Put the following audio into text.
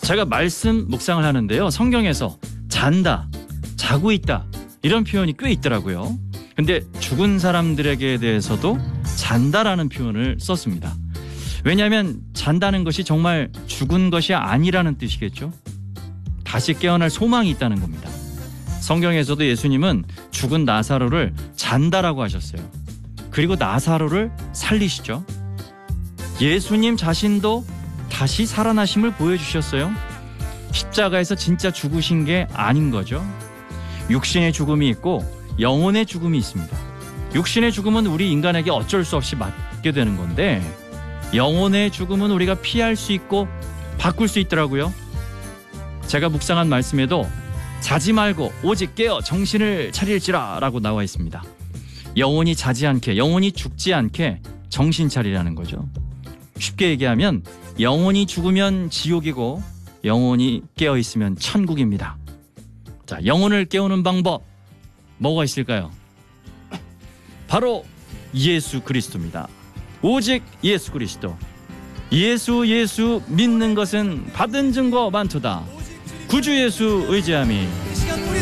제가 말씀 묵상을 하는데요, 성경에서 잔다, 자고 있다 이런 표현이 꽤 있더라고요. 근데 죽은 사람들에게 대해서도 잔다라는 표현을 썼습니다. 왜냐하면 잔다는 것이 정말 죽은 것이 아니라는 뜻이겠죠. 다시 깨어날 소망이 있다는 겁니다. 성경에서도 예수님은 죽은 나사로를 잔다라고 하셨어요. 그리고 나사로를 살리시죠. 예수님 자신도 다시 살아나심을 보여주셨어요. 십자가에서 진짜 죽으신 게 아닌 거죠. 육신의 죽음이 있고 영혼의 죽음이 있습니다. 육신의 죽음은 우리 인간에게 어쩔 수 없이 맞게 되는 건데, 영혼의 죽음은 우리가 피할 수 있고 바꿀 수 있더라고요. 제가 묵상한 말씀에도 자지 말고 오직 깨어 정신을 차릴지라 라고 나와 있습니다. 영혼이 자지 않게, 영혼이 죽지 않게 정신 차리라는 거죠. 쉽게 얘기하면 영혼이 죽으면 지옥이고 영혼이 깨어 있으면 천국입니다. 자, 영혼을 깨우는 방법 뭐가 있을까요? 바로 예수 그리스도입니다. 오직 예수 그리스도. 예수 믿는 것은 받은 증거 많도다. 구주 예수 의지함이